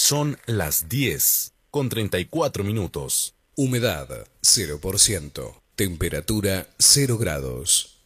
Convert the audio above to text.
Son las 10:34. Humedad 0%. Temperatura 0 grados.